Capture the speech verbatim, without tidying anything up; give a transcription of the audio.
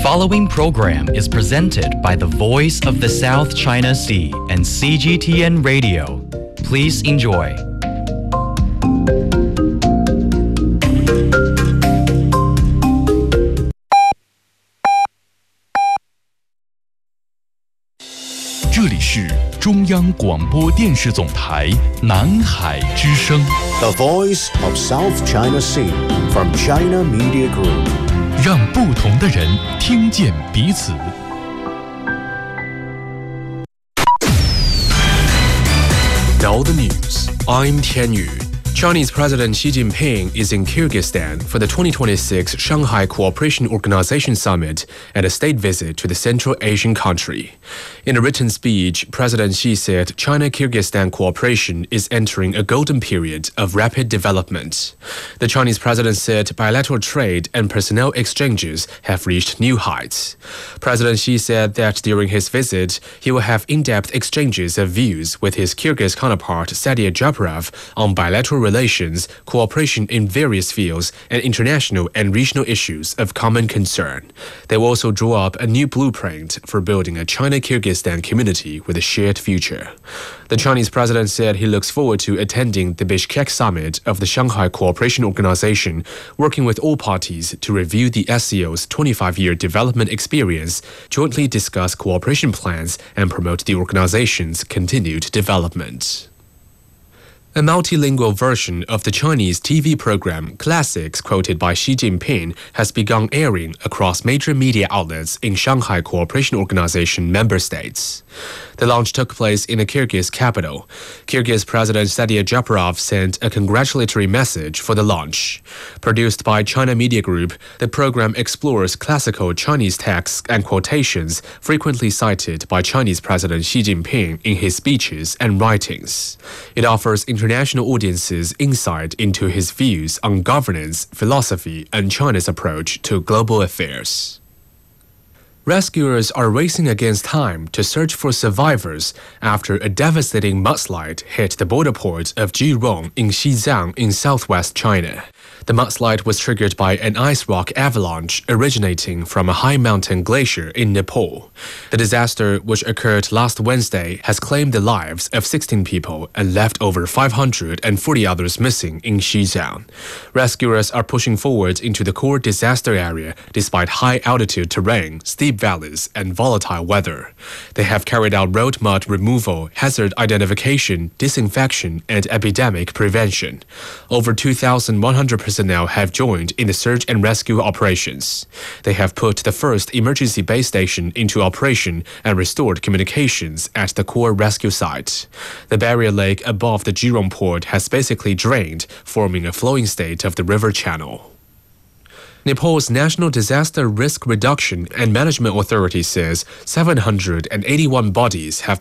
following program is presented by the Voice of the South China Sea and C G T N Radio. Please enjoy. 这里是中央广播电视总台南海之声 The Voice of South China Sea from China Media Group. 让不同的人听见彼此。 Now the news. I'm Tian Yu. Chinese President Xi Jinping is in Kyrgyzstan for the twenty twenty-six Shanghai Cooperation Organization Summit and a state visit to the Central Asian country. In a written speech, President Xi said China-Kyrgyzstan cooperation is entering a golden period of rapid development. The Chinese president said bilateral trade and personnel exchanges have reached new heights. President Xi said that during his visit, he will have in-depth exchanges of views with his Kyrgyz counterpart Sadia Japarov on bilateral relations, cooperation in various fields, and international and regional issues of common concern. They will also draw up a new blueprint for building a China-Kyrgyzstan community with a shared future. The Chinese president said he looks forward to attending the Bishkek summit of the Shanghai Cooperation Organization, working with all parties to review the S C O's twenty-five-year development experience, jointly discuss cooperation plans, and promote the organization's continued development. A multilingual version of the Chinese T V program Classics quoted by Xi Jinping has begun airing across major media outlets in Shanghai Cooperation Organization member states. The launch took place in the Kyrgyz capital. Kyrgyz President Sadia Japarov sent a congratulatory message for the launch. Produced by China Media Group, the program explores classical Chinese texts and quotations frequently cited by Chinese President Xi Jinping in his speeches and writings. It offers international audiences insight into his views on governance, philosophy, and China's approach to global affairs. Rescuers are racing against time to search for survivors after a devastating mudslide hit the border port of Jirong in Xizang in southwest China. The mudslide was triggered by an ice rock avalanche originating from a high mountain glacier in Nepal. The disaster, which occurred last Wednesday, has claimed the lives of sixteen people and left over five hundred forty others missing in Xizang. Rescuers are pushing forward into the core disaster area despite high altitude terrain, steep valleys, and volatile weather. They have carried out road mud removal, hazard identification, disinfection, and epidemic prevention. Over two thousand one hundred personnel have joined in the search and rescue operations. They have put the first emergency base station into operation and restored communications at the core rescue site. The barrier lake above the Jirong port has basically drained, forming a flowing state of the river channel. Nepal's National Disaster Risk Reduction and Management Authority says seven hundred eighty-one bodies have